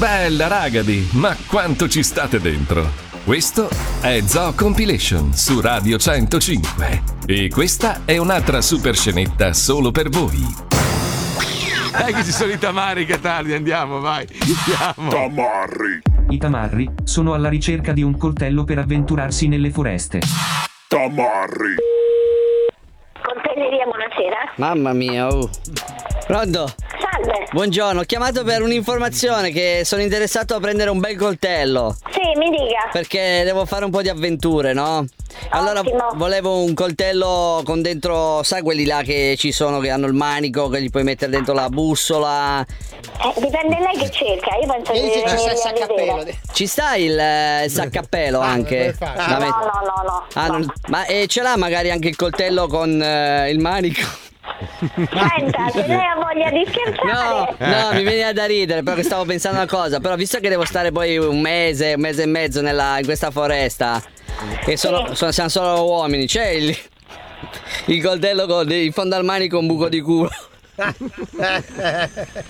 Bella Ragadi, ma quanto ci state dentro? Questo è Zoo Compilation su Radio 105 e questa è un'altra super scenetta solo per voi. Dai che ci sono i tamari, Cataldi, andiamo, vai. Andiamo. Tamarri. I tamarri sono alla ricerca di un coltello per avventurarsi nelle foreste. Tamarri. Coltelleria, buonasera. Mamma mia, Pronto? Salve. Buongiorno, ho chiamato per un'informazione che sono interessato a prendere un bel coltello. Sì, mi dica. Perché devo fare un po' di avventure, no? Allora Ottimo. volevo un coltello con dentro, sai quelli là che ci sono, che hanno il manico, che gli puoi mettere dentro la bussola. Dipende lei che cerca, io penso che deve venire a vedere. Ci sta il saccappello anche? No, no. Ah, ma ce l'ha magari anche il coltello con il manico? Senta, se lei ha voglia di scherzare. No, mi veniva da ridere perché stavo pensando a una cosa. Però visto che devo stare poi un mese e mezzo in questa foresta e siamo solo uomini, c'è il coltello in fondo al manico un buco di culo.